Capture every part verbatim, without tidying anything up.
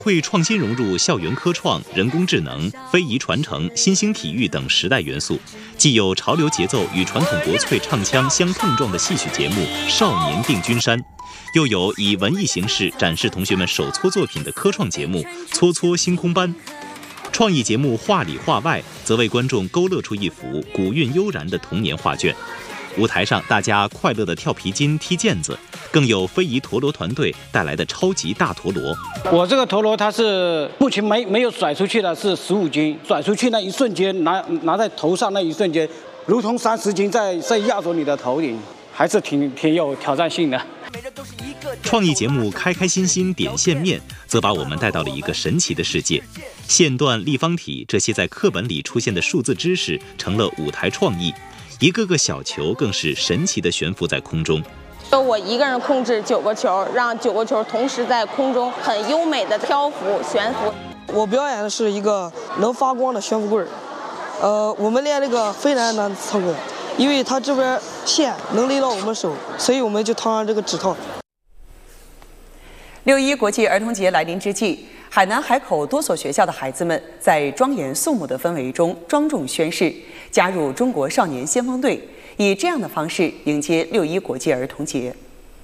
会创新融入校园科创、人工智能、非遗传承、新兴体育等时代元素，既有潮流节奏与传统国粹唱腔相碰撞的戏曲节目《少年定军山》，又有以文艺形式展示同学们手搓作品的科创节目《搓搓星空班》。创意节目《画里画外》则为观众勾勒出一幅古韵悠然的童年画卷。舞台上，大家快乐地跳皮筋、踢毽子，更有非遗陀螺团队带来的超级大陀螺。 我这个陀螺它是目前没没有甩出去的，是十五斤，甩出去那一瞬间，拿拿在头上那一瞬间，如同三十斤在在压着你的头顶，还是挺挺有挑战性的。 创意节目《开开心心点线面》则把我们带到了一个神奇的世界，线段、立方体这些在课本里出现的数字知识成了舞台创意。一个个小球更是神奇地悬浮在空中。 我一个人控制九个球，让九个球同时在空中很优美的漂浮悬浮。 我表演的是一个能发光的悬浮棍儿。呃，我们练这个非常难操作，因为它这边线能勒到我们手，所以我们就套上这个指套。 六一国际儿童节来临之际，海南海口多所学校的孩子们在庄严肃穆的氛围中庄重宣誓，加入中国少年先锋队，以这样的方式迎接六一国际儿童节。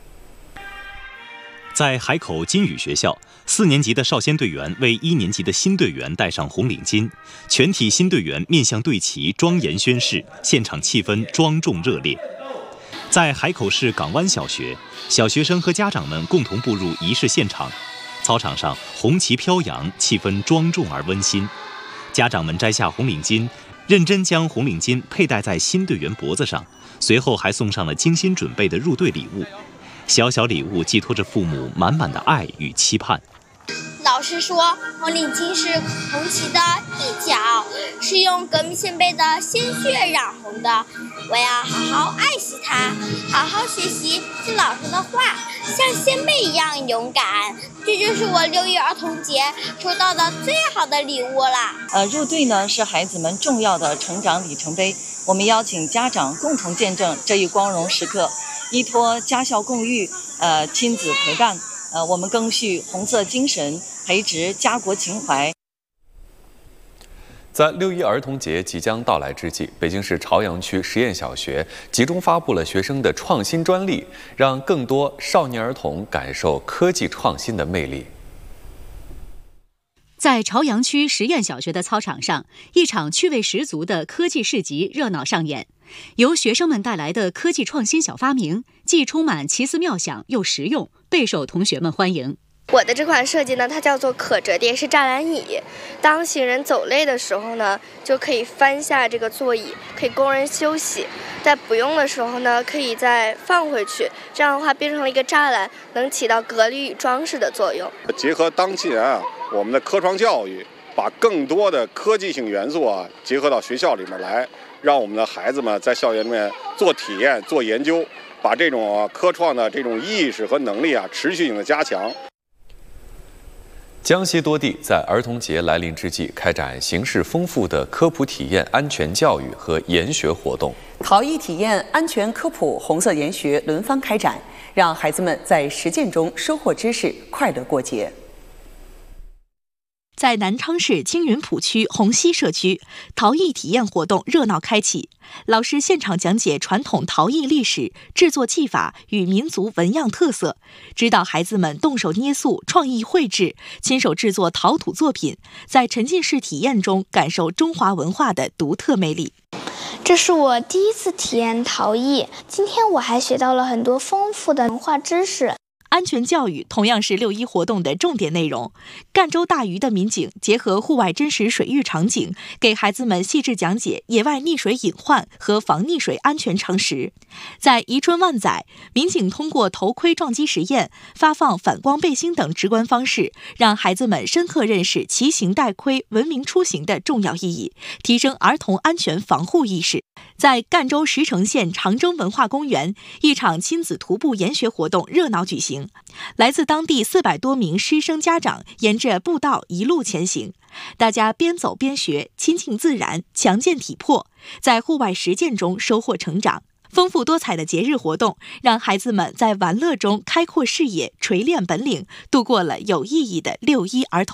在海口金宇学校，四年级的少先队员为一年级的新队员戴上红领巾，全体新队员面向队旗庄严宣誓，现场气氛庄重热烈。在海口市港湾小学，小学生和家长们共同步入仪式现场。操场上红旗飘扬，气氛庄重而温馨。家长们摘下红领巾，认真将红领巾佩戴在新队员脖子上，随后还送上了精心准备的入队礼物。小小礼物寄托着父母满满的爱与期盼。 老师说，红领巾是红旗的一角，是用革命先辈的鲜血染红的。我要好好爱惜它，好好学习听老师的话，像先辈一样勇敢。这就是我六一儿童节收到的最好的礼物啦。 呃，入队呢是孩子们重要的成长里程碑，我们邀请家长共同见证这一光荣时刻，依托家校共育，呃，亲子陪伴。呃，我们赓续红色精神，培植家国情怀。 在六一儿童节即将到来之际，北京市朝阳区实验小学集中发布了学生的创新专利，让更多少年儿童感受科技创新的魅力。 在朝阳区实验小学的操场上，一场趣味十足的科技市集热闹上演。由学生们带来的科技创新小发明，既充满奇思妙想又实用，备受同学们欢迎。 我的这款设计呢，它叫做可折叠式栅栏椅。当行人走累的时候呢，就可以翻下这个座椅，可以供人休息。在不用的时候呢，可以再放回去，这样的话变成了一个栅栏，能起到隔离与装饰的作用。 结合当前啊我们的科创教育，把更多的科技性元素啊结合到学校里面来，让我们的孩子们在校园里面做体验、做研究，把这种、啊、科创的这种意识和能力啊持续性的加强。 江西多地在儿童节来临之际，开展形式丰富的科普体验、安全教育和研学活动。 陶艺体验、安全科普、红色研学轮番开展，让孩子们在实践中收获知识，快乐过节。 在南昌市青云浦区红溪社区，陶艺体验活动热闹开启。老师现场讲解传统陶艺历史、制作技法与民族纹样特色，指导孩子们动手捏塑、创意绘制、亲手制作陶土作品，在沉浸式体验中感受中华文化的独特魅力。 这是我第一次体验陶艺，今天我还学到了很多丰富的文化知识。 安全教育同样是六一活动的重点内容。赣州大余的民警结合户外真实水域场景，给孩子们细致讲解野外溺水隐患和防溺水安全常识。在宜春万载，民警通过头盔撞击实验、发放反光背心等直观方式，让孩子们深刻认识骑行戴盔、文明出行的重要意义，提升儿童安全防护意识。在赣州石城县长征文化公园，一场亲子徒步研学活动热闹举行。来自当地四百多名师生家长沿着步道一路前行，大家边走边学，亲近自然，强健体魄，在户外实践中收获成长。丰富多彩的节日活动，让孩子们在玩乐中开阔视野、锤炼本领，度过了有意义的六一儿童。